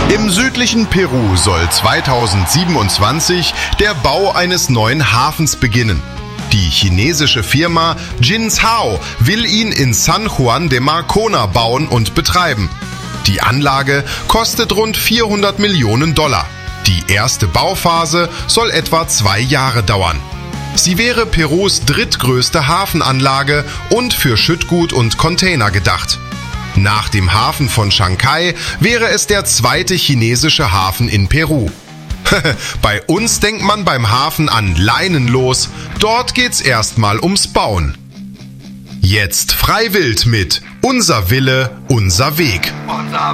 Im südlichen Peru soll 2027 der Bau eines neuen Hafens beginnen. Die chinesische Firma Jinzhao will ihn in San Juan de Marcona bauen und betreiben. Die Anlage kostet rund 400 Millionen $. Die erste Bauphase soll etwa 2 Jahre dauern. Sie wäre Perus drittgrößte Hafenanlage und für Schüttgut und Container gedacht. Nach dem Hafen von Shanghai wäre es der zweite chinesische Hafen in Peru. Bei uns denkt man beim Hafen an Leinenlos, dort geht's erstmal ums Bauen. Jetzt frei wild mit Unser Wille, unser Weg.